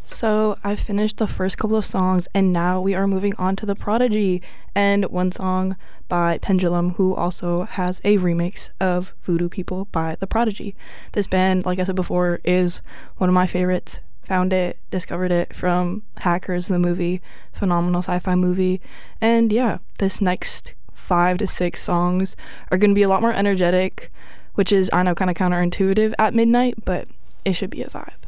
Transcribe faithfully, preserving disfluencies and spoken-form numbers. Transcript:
So I finished the first couple of songs, and now we are moving on to The Prodigy and one song by Pendulum, who also has a remix of Voodoo People by The Prodigy. This band, like I said before, is one of my favorites. Found it, discovered it from Hackers, the movie, phenomenal sci-fi movie. And yeah, this next five to six songs are going to be a lot more energetic, which is, I know, kind of counterintuitive at midnight, but it should be a vibe.